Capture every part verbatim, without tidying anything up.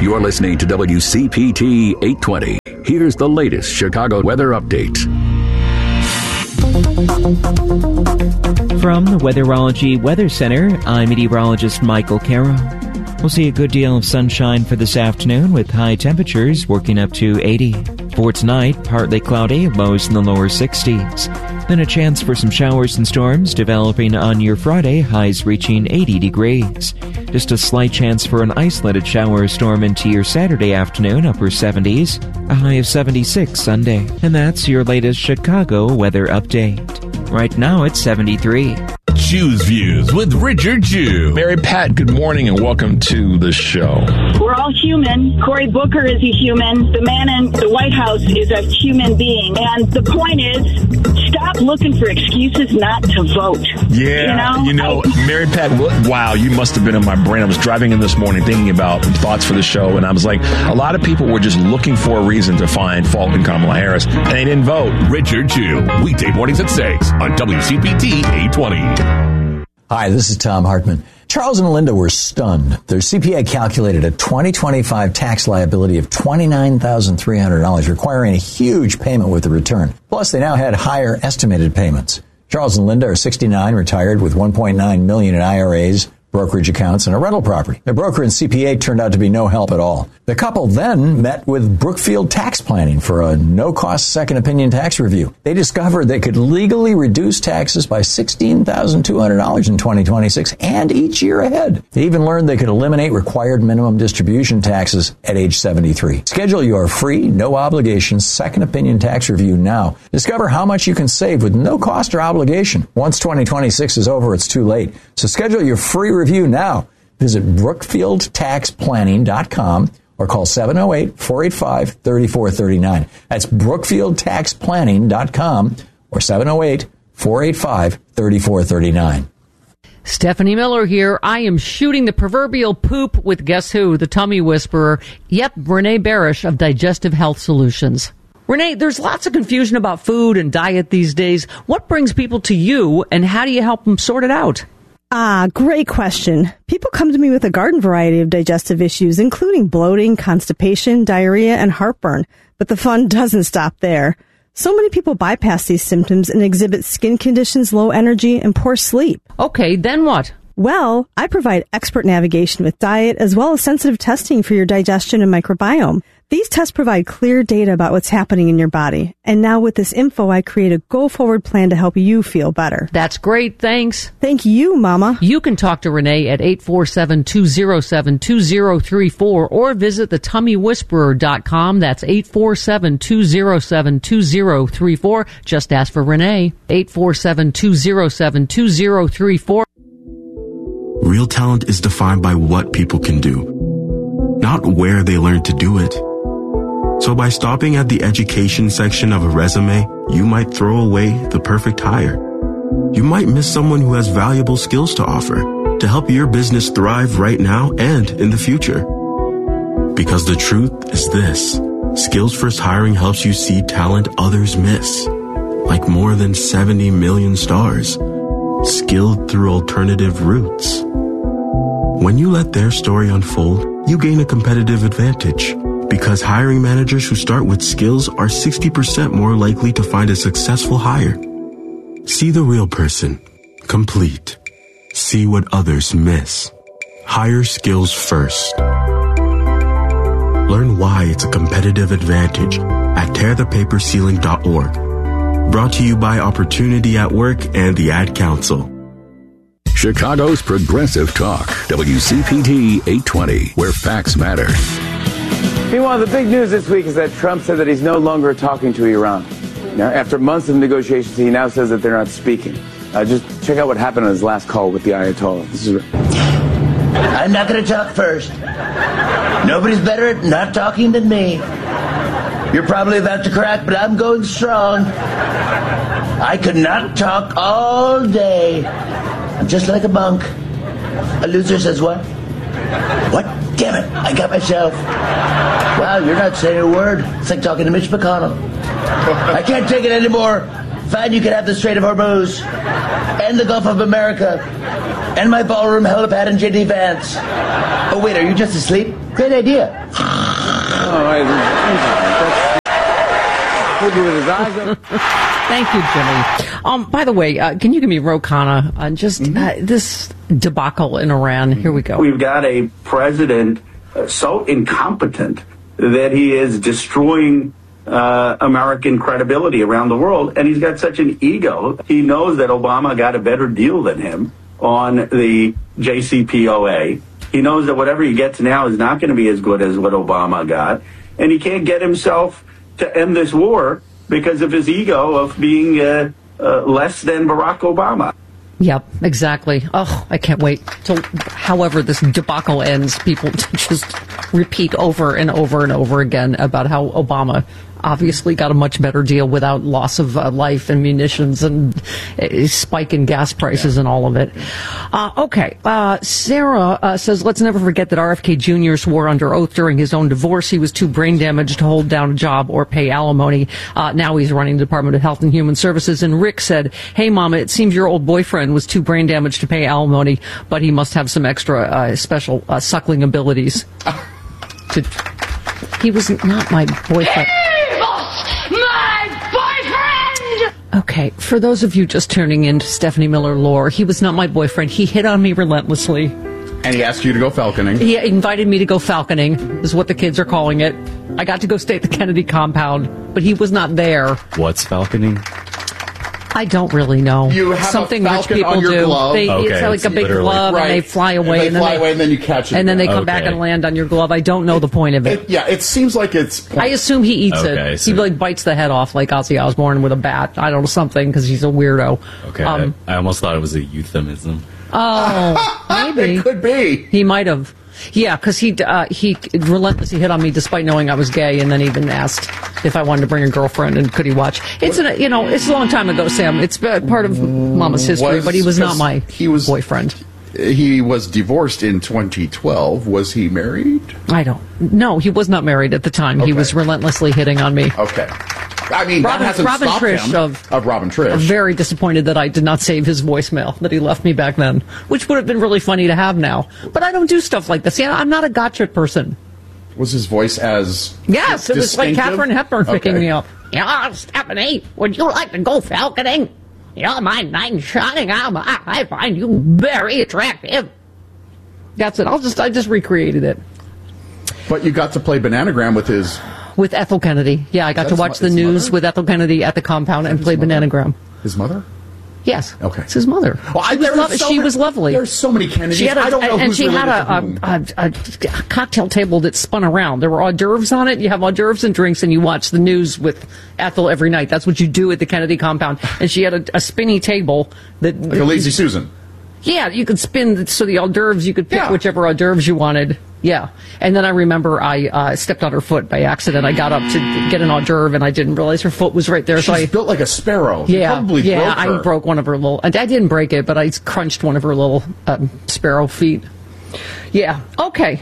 You're listening to W C P T eight twenty. Here's the latest Chicago weather update. From the Weatherology Weather Center, I'm meteorologist Michael Caro. We'll see a good deal of sunshine for this afternoon with high temperatures working up to eighty. For tonight, partly cloudy, lows in the lower sixties. Then a chance for some showers and storms developing on your Friday, highs reaching eighty degrees. Just a slight chance for an isolated shower or storm into your Saturday afternoon, upper seventies. A high of seventy-six Sunday. And that's your latest Chicago weather update. Right now it's seventy-three. Jew's Views with Richard Jew. Mary Pat, good morning and welcome to the show. We're all human. Cory Booker is a human. The man in the White House is a human being. And the point is, stop looking for excuses not to vote. Yeah, you know, you know I, Mary Pat, wow, you must have been in my brain. I was driving in this morning thinking about thoughts for the show, and I was like, a lot of people were just looking for a reason to find fault in Kamala Harris, and they didn't vote. Richard Jew, weekday mornings at six on W C P T eight twenty. Hi, this is Tom Hartman. Charles and Linda were stunned. Their C P A calculated a twenty twenty-five tax liability of twenty-nine thousand three hundred dollars, requiring a huge payment with the return. Plus, they now had higher estimated payments. Charles and Linda are sixty-nine, retired with one point nine million dollars in I R As, brokerage accounts, and a rental property. Their broker and C P A turned out to be no help at all. The couple then met with Brookfield Tax Planning for a no-cost second opinion tax review. They discovered they could legally reduce taxes by sixteen thousand two hundred dollars in twenty twenty-six and each year ahead. They even learned they could eliminate required minimum distribution taxes at age seventy-three. Schedule your free, no-obligation second opinion tax review now. Discover how much you can save with no cost or obligation. Once twenty twenty-six is over, it's too late. So schedule your free review now. Visit brookfield tax planning dot com or call seven oh eight, four eight five, three four three nine. That's brookfield tax planning dot com or seven oh eight, four eight five, three four three nine. Stephanie Miller here. I am shooting the proverbial poop with guess who? The tummy whisperer. Yep, Renee Barish of Digestive Health Solutions. Renee, there's lots of confusion about food and diet these days. What brings people to you, and how do you help them sort it out? Ah, great question. People come to me with a garden variety of digestive issues, including bloating, constipation, diarrhea, and heartburn. But the fun doesn't stop there. So many people bypass these symptoms and exhibit skin conditions, low energy, and poor sleep. Okay, then what? Well, I provide expert navigation with diet as well as sensitive testing for your digestion and microbiome. These tests provide clear data about what's happening in your body. And now with this info, I create a go-forward plan to help you feel better. That's great. Thanks. Thank you, Mama. You can talk to Renee at eight four seven, two oh seven, two oh three four or visit the tummy whisperer dot com. That's eight four seven, two oh seven, two oh three four. Just ask for Renee. eight four seven, two oh seven, two oh three four. Real talent is defined by what people can do, not where they learn to do it. So by stopping at the education section of a resume, you might throw away the perfect hire. You might miss someone who has valuable skills to offer to help your business thrive right now and in the future. Because the truth is this: Skills First Hiring helps you see talent others miss, like more than seventy million stars, skilled through alternative routes. When you let their story unfold, you gain a competitive advantage. Because hiring managers who start with skills are sixty percent more likely to find a successful hire. See the real person. Complete. See what others miss. Hire skills first. Learn why it's a competitive advantage at tear the paper ceiling dot org. Brought to you by Opportunity at Work and the Ad Council. Chicago's Progressive Talk, W C P T eight twenty, where facts matter. Meanwhile, the big news this week is that Trump said that he's no longer talking to Iran. Now, after months of negotiations, he now says that they're not speaking. Uh, just check out what happened on his last call with the Ayatollah. This is. I'm not going to talk first. Nobody's better at not talking than me. You're probably about to crack, but I'm going strong. I could not talk all day. I'm just like a monk. A loser says what? What? Damn it, I got myself. Wow, you're not saying a word. It's like talking to Mitch McConnell. I can't take it anymore. Fine, you can have the Strait of Hormuz and the Gulf of America. And my ballroom helipad and J D Vance. Oh, wait, are you just asleep? Great idea. Oh, I, with his eyes open. Thank you, Jimmy. Um, by the way, uh, can you give me Ro Khanna on just mm-hmm. uh, this debacle in Iran? Here we go. We've got a president uh, so incompetent that he is destroying uh, American credibility around the world, and he's got such an ego. He knows that Obama got a better deal than him on the J C P O A. He knows that whatever he gets now is not going to be as good as what Obama got, and he can't get himself to end this war because of his ego of being uh, uh, less than Barack Obama. Yep, exactly. Oh, I can't wait till however this debacle ends, people just repeat over and over and over again about how Obama obviously got a much better deal without loss of uh, life and munitions and uh, spike in gas prices yeah. and all of it. Uh, okay, uh, Sarah uh, says, let's never forget that R F K Junior swore under oath during his own divorce he was too brain damaged to hold down a job or pay alimony. Uh, now he's running the Department of Health and Human Services. And Rick said, hey, Mama, it seems your old boyfriend was too brain damaged to pay alimony, but he must have some extra uh, special uh, suckling abilities. to, he was not my boyfriend. Okay, for those of you just tuning in to Stephanie Miller lore, he was not my boyfriend. He hit on me relentlessly. And he asked you to go falconing. He invited me to go falconing, is what the kids are calling it. I got to go stay at the Kennedy compound, but he was not there. What's falconing? I don't really know. You have something a rich people on your do. Glove. They, okay, it's like it's a big literally. glove, right. and they fly away, and they and fly then away, they, and then you catch it, and then they come okay. back and land on your glove. I don't know the point of it. it yeah, it seems like it's. I assume he eats okay, it. so he like bites the head off like Ozzy Osbourne with a bat. I don't know something because he's a weirdo. Okay, um, I, I almost thought it was a euphemism. Oh, maybe it could be. He might have. Yeah, because he uh, he relentlessly hit on me despite knowing I was gay, and then even asked if I wanted to bring a girlfriend and could he watch. It's an, you know it's a long time ago, Sam. It's part of Mama's history, Was, but he was not my he was, boyfriend. He was divorced in twenty twelve. Was he married? I don't. No, he was not married at the time. Okay. He was relentlessly hitting on me. Okay. I mean, Robin, that hasn't Robin stopped Trish him. Of, of Robin Trish. I'm very disappointed that I did not save his voicemail that he left me back then, which would have been really funny to have now. But I don't do stuff like this. Yeah, I'm not a gotcha person. Was his voice as Yes, it was like Katharine Hepburn picking okay. me up. Yeah, Stephanie, would you like to go falconing? You're my knight in shining armor. I find you very attractive. That's it. I'll just I just recreated it. But you got to play Bananagram with his... With Ethel Kennedy. Yeah, I got to watch the news with Ethel Kennedy at the compound and play Bananagram. His mother? Yes. Okay. It's his mother. Well, I, she was, lo- so she many, was lovely. There's so many Kennedys. She had a, I don't know and who's she had a, whom. a, a, a cocktail table that spun around. There were hors d'oeuvres on it. You have hors d'oeuvres and drinks, and you watch the news with Ethel every night. That's what you do at the Kennedy compound. And she had a, a spinny table that like a Lazy Susan. Yeah, you could spin so the hors d'oeuvres. You could pick yeah. whichever hors d'oeuvres you wanted. Yeah, and then I remember I uh, stepped on her foot by accident. I got up to get an hors d'oeuvre, and I didn't realize her foot was right there. She's so I built like a sparrow. You yeah, probably yeah. broke her. I broke one of her little. I didn't break it, but I crunched one of her little um, sparrow feet. Yeah. Okay.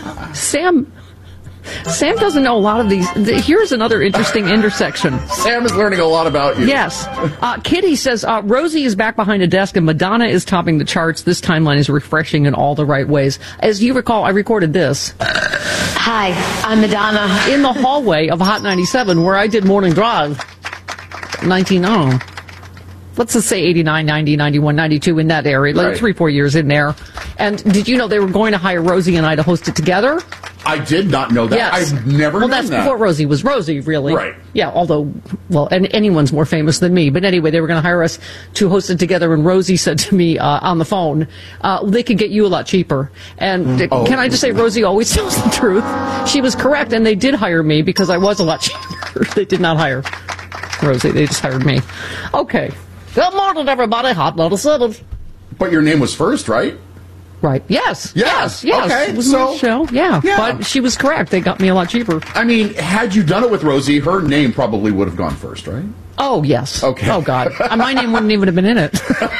Sam. Sam doesn't know a lot of these. Here's another interesting intersection. Sam is learning a lot about you. Yes. Uh, Kitty says, uh, Rosie is back behind a desk and Madonna is topping the charts. This timeline is refreshing in all the right ways. As you recall, I recorded this. Hi, I'm Madonna. In the hallway of Hot ninety-seven, where I did Morning Drive. nineteen, oh. Let's just say eighty-nine, ninety, ninety-one, ninety-two, in that area. Like right. three, four years in there. And did you know they were going to hire Rosie and I to host it together? I did not know that. Yes. I've never Well, known that's that. before Rosie was Rosie, really. Right. Yeah, although, well, and anyone's more famous than me. But anyway, they were going to hire us to host it together, and Rosie said to me uh, on the phone, uh, they could get you a lot cheaper. And oh. can I just say, Rosie always tells the truth. She was correct, and they did hire me because I was a lot cheaper. They did not hire Rosie. They just hired me. Okay. Good morning, everybody. Hot ninety-seven. But your name was first, right? Right. Yes. Yes. Yes. Yes. Okay. It was so, my show. Yeah. yeah. But she was correct. They got me a lot cheaper. I mean, had you done it with Rosie, her name probably would have gone first, right? Oh, yes. Okay. Oh, God. Uh, My name wouldn't even have been in it.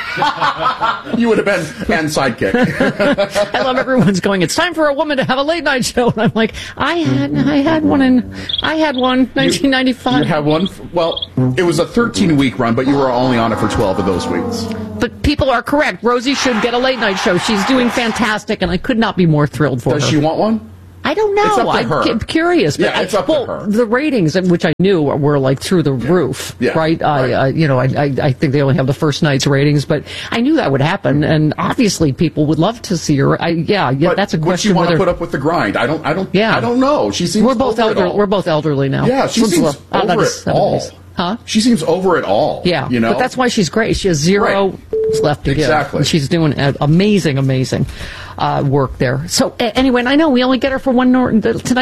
You would have been and sidekick. I love everyone's going, it's time for a woman to have a late night show. And I'm like, I had I had one in, I had one, nineteen ninety-five. You, you had one? Well, it was a thirteen-week run, but you were only on it for twelve of those weeks. But people people are correct. Rosie should get a late night show. She's doing fantastic, and I could not be more thrilled for Does her. she want one? I don't know. It's up to her. I'm curious. But Yeah, it's I, up to well, her. The ratings, which I knew were like through the roof, Yeah, right? I, right. I, you know, I, I, I think they only have the first night's ratings, but I knew that would happen, and obviously people would love to see her. I, yeah, yeah, But that's a would question. she want to whether put up with the grind? I don't. I don't. Yeah. I don't know. She seems. we're both over it elder, all. we're both elderly now. Yeah, she What's seems the- oh, that over is it all. seventies. Huh? She seems over it all. Yeah, you know. but that's why she's great. She has zero Right. left to give. Exactly. And she's doing uh, amazing, amazing uh, work there. So a- anyway, and I know we only get her for one nor- tonight.